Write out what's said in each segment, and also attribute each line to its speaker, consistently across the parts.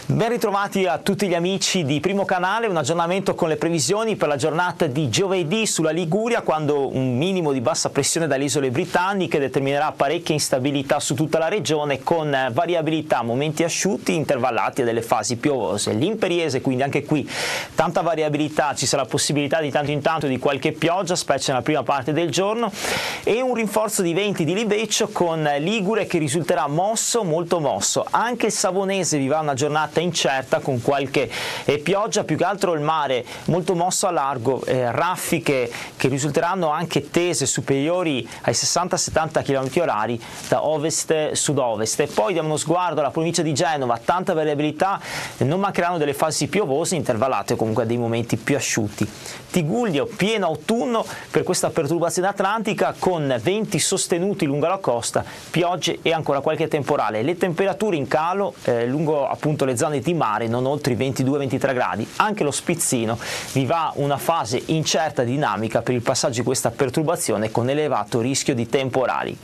Speaker 1: Ben ritrovati a tutti gli amici di Primo Canale, un aggiornamento con le previsioni per la giornata di giovedì sulla Liguria, quando un minimo di bassa pressione dalle isole britanniche determinerà parecchia instabilità su tutta la regione, con variabilità, momenti asciutti intervallati a delle fasi piovose. L'Imperiese, quindi anche qui tanta variabilità, ci sarà possibilità di tanto in tanto di qualche pioggia, specie nella prima parte del giorno, e un rinforzo di venti di libeccio con Ligure che risulterà mosso, molto mosso. Anche il Savonese vivrà una giornata incerta con qualche pioggia, più che altro il mare molto mosso a largo, raffiche che risulteranno anche tese superiori ai 60-70 km/h da ovest-sud-ovest. E poi diamo uno sguardo alla provincia di Genova, tanta variabilità, non mancheranno delle fasi piovose intervallate comunque a dei momenti più asciutti. Tigullio, pieno autunno per questa perturbazione atlantica, con venti sostenuti lungo la costa, piogge e ancora qualche temporale. Le temperature in calo lungo appunto le zone di mare, non oltre i 22-23 gradi. Anche lo Spizzino vivrà una fase incerta dinamica per il passaggio di questa perturbazione, con elevato rischio di temporali.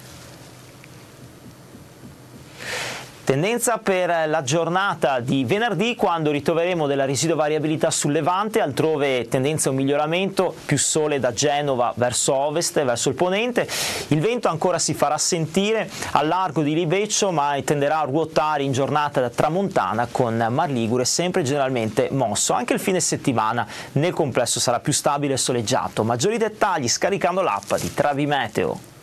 Speaker 1: Tendenza per la giornata di venerdì, quando ritroveremo della residua variabilità sul Levante, altrove tendenza a un miglioramento, più sole da Genova verso ovest e verso il ponente. Il vento ancora si farà sentire al largo di Libeccio, ma tenderà a ruotare in giornata da tramontana, con Mar Ligure sempre generalmente mosso. Anche il fine settimana nel complesso sarà più stabile e soleggiato. Maggiori dettagli scaricando l'app di Travi Meteo.